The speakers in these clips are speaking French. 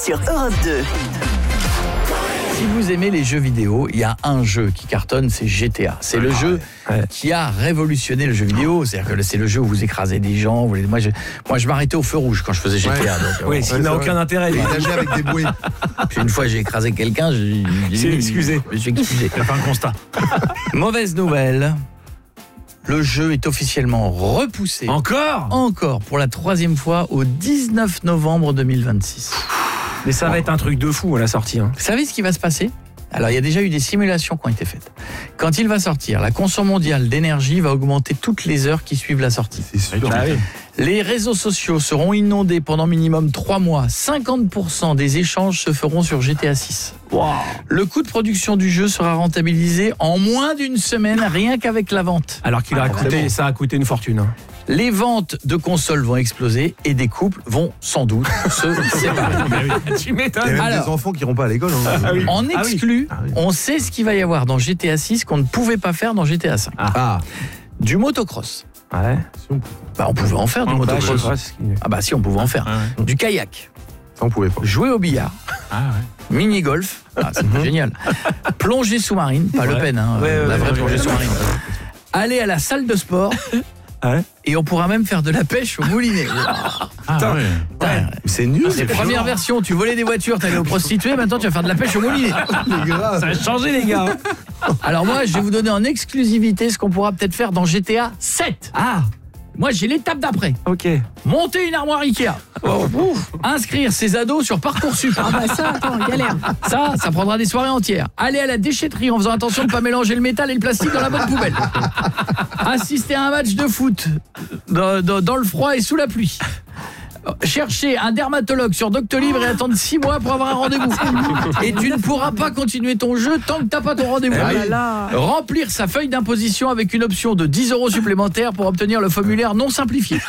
sur Europe 2. Si vous aimez les jeux vidéo, il y a un jeu qui cartonne, c'est GTA. C'est le jeu qui a révolutionné le jeu vidéo. C'est-à-dire que c'est le jeu où vous écrasez des gens. Moi, je m'arrêtais au feu rouge quand je faisais GTA. Donc, oui, ça n'a aucun intérêt. Il nageait avec des bouées. Puis une fois j'ai écrasé quelqu'un, je me suis excusé. Il a fait un constat. Mauvaise nouvelle. Le jeu est officiellement repoussé. Encore pour la 3e fois au 19 novembre 2026. Mais ça va être un truc de fou à la sortie. Vous savez ce qui va se passer ? Alors, il y a déjà eu des simulations qui ont été faites. Quand il va sortir, la consommation mondiale d'énergie va augmenter toutes les heures qui suivent la sortie. C'est sûr. Ah oui. Les réseaux sociaux seront inondés pendant minimum 3 mois. 50% des échanges se feront sur GTA 6. Wow. Le coût de production du jeu sera rentabilisé en moins d'une semaine, rien qu'avec la vente. Alors qu'il ça a coûté une fortune. Les ventes de consoles vont exploser et des couples vont sans doute se séparer. Tu Il y a m'étonnes. même Alors, des enfants qui iront pas à l'école. Hein. En exclu, Ah oui. on sait ce qu'il va y avoir dans GTA 6 qu'on ne pouvait pas faire dans GTA 5. Ah, Du motocross. Ouais. On pouvait en faire du Je sais motocross. pas ce qu'il- Ah bah si, on pouvait en faire. Du kayak. ça on pouvait pas. Jouer au billard. Mini-golf. Ah, c'est génial. Plongée sous-marine. Pas Le Pen, hein, la vraie plongée sous-marine. Aller à la salle de sport. Ouais. Et on pourra même faire de la pêche au moulinet. Putain. C'est nul. C'est première version, tu volais des voitures, t'allais aux prostituées, maintenant tu vas faire de la pêche au moulinet. Ça a changé, les gars. Alors moi, je vais vous donner en exclusivité ce qu'on pourra peut-être faire dans GTA 7. Ah, Moi, j'ai l'étape d'après. ok. Monter une armoire Ikea. Inscrire ses ados sur Parcoursup. Ah bah ça, attends, galère. Ça prendra des soirées entières. Aller à la déchetterie en faisant attention de ne pas mélanger le métal et le plastique dans la bonne poubelle. Assister à un match de foot dans le froid et sous la pluie. Chercher un dermatologue sur Doctolib et attendre 6 mois pour avoir un rendez-vous. Et tu ne pourras pas continuer ton jeu tant que t'as pas ton rendez-vous. Ah là là. Remplir sa feuille d'imposition avec une option de 10 € supplémentaires pour obtenir le formulaire non simplifié.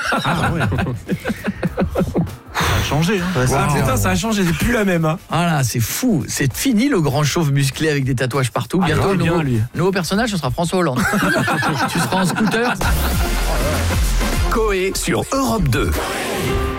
Changé. Hein. Putain, ça a changé, c'est plus la même. Hein. Voilà, c'est fou. C'est fini le grand chauve musclé avec des tatouages partout. Bientôt, il est bien, lui. nouveau personnage, ce sera François Hollande. Tu seras en scooter. Coé sur Europe 2.